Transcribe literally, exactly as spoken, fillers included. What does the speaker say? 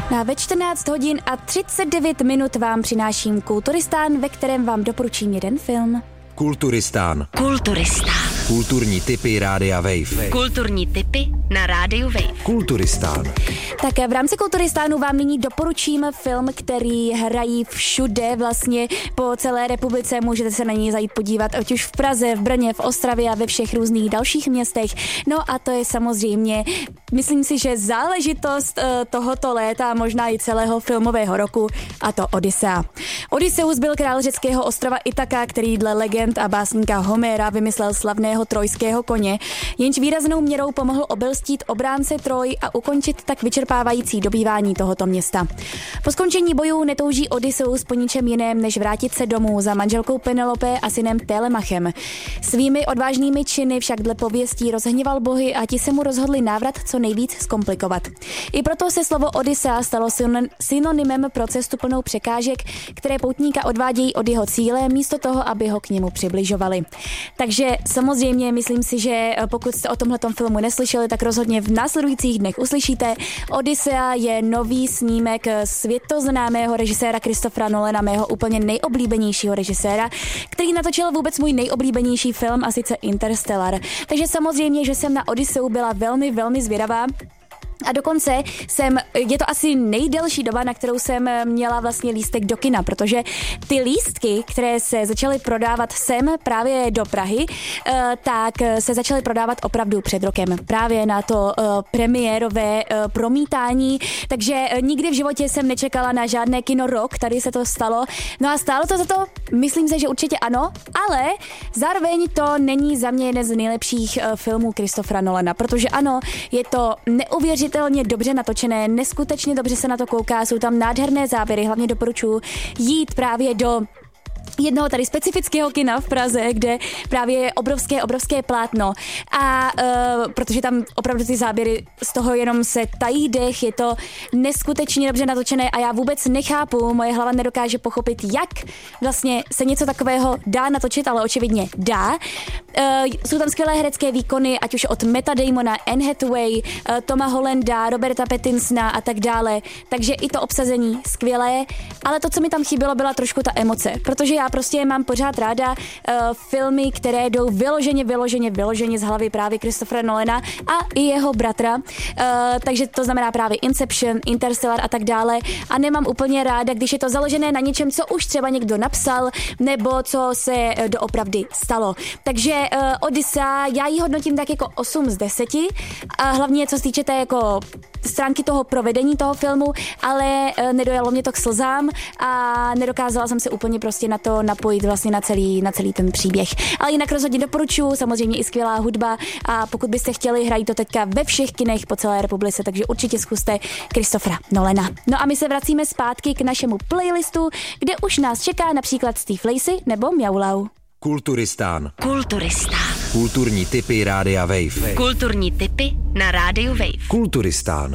A ve čtrnáct hodin a třicet devět minut vám přináším Kulturistán, ve kterém vám doporučím jeden film. Kulturistán. Kulturistán. Kulturní tipy Rádia Wave. Kulturní tipy na Rádiu Wave. Kulturistán. Tak v rámci Kulturistánu vám nyní doporučím film, který hrají všude vlastně po celé republice. Můžete se na něj zajít podívat, ať už v Praze, v Brně, v Ostravě a ve všech různých dalších městech. No a to je samozřejmě, myslím si, že záležitost tohoto léta, možná i celého filmového roku, a to Odyssea. Odysseus byl král řeckého ostrova Itaka, který dle legend a básníka Homéra vymyslel slavného trojského koně, jenž výraznou měrou pomohl obelstít obránce Troj a ukončit tak vyčerpávající dobývání tohoto města. Po skončení bojů netouží Odysseus po ničem jiném, než vrátit se domů za manželkou Penelope a synem Télemachem. Svými odvážnými činy však dle pověstí rozhněval bohy a ti se mu rozhodli návrat co nejvíc zkomplikovat. I proto se slovo Odyssea stalo synonymem pro cestu plnou překážek, které poutníka odvádějí od jeho cíle, místo toho, aby ho k němu přibližovali. Takže samozřejmě myslím si, že pokud jste o tomhletom filmu neslyšeli, tak rozhodně v následujících dnech uslyšíte. Odyssea je nový snímek světoznámého režiséra Christophera Nolana, mého úplně nejoblíbenějšího režiséra, který natočil vůbec můj nejoblíbenější film, a sice Interstellar. Takže samozřejmě, že jsem na Odysseu byla velmi, velmi zvědavá. A dokonce jsem, je to asi nejdelší doba, na kterou jsem měla vlastně lístek do kina, protože ty lístky, které se začaly prodávat sem právě do Prahy, tak se začaly prodávat opravdu před rokem. Právě na to premiérové promítání, takže nikdy v životě jsem nečekala na žádné kino rok, tady se to stalo. No a stálo to za to? Myslím si, že určitě ano, ale zároveň to není za mě jeden z nejlepších filmů Christophera Nolana, protože ano, je to neuvěřitelné, dobře natočené, neskutečně dobře se na to kouká, jsou tam nádherné záběry, hlavně doporučuji jít právě do jednoho tady specifického kina v Praze, kde právě je obrovské, obrovské plátno a uh, protože tam opravdu ty záběry z toho jenom se tají dech, je to neskutečně dobře natočené a já vůbec nechápu, moje hlava nedokáže pochopit, jak vlastně se něco takového dá natočit, ale očividně dá. Uh, jsou tam skvělé herecké výkony, ať už od Matta Damona, Anne Hathaway, uh, Toma Hollanda, Roberta Pattinsona a tak dále, takže i to obsazení skvělé, ale to, co mi tam chybělo, byla trošku ta emoce, protože já prostě mám pořád ráda uh, filmy, které jdou vyloženě, vyloženě, vyloženě z hlavy právě Christophera Nolana a i jeho bratra. Uh, takže to znamená právě Inception, Interstellar a tak dále. A nemám úplně ráda, když je to založené na něčem, co už třeba někdo napsal, nebo co se uh, doopravdy stalo. Takže uh, Odyssea, já ji hodnotím tak jako osm z deseti. A hlavně co se týče té jako stránky toho provedení toho filmu, ale uh, nedojalo mě to k slzám a nedokázala jsem se úplně prostě na to napojit vlastně na celý, na celý ten příběh. Ale jinak rozhodně doporučuji, samozřejmě i skvělá hudba a pokud byste chtěli, hrají to teďka ve všech kinech po celé republice, takže určitě zkuste Christophera Nolana. No a my se vracíme zpátky k našemu playlistu, kde už nás čeká například Steve Lacy nebo Mjaulau. Kulturistán. Kulturistán. Kulturní tipy Rádia Wave. Kulturní tipy na Rádiu Wave. Kulturistán.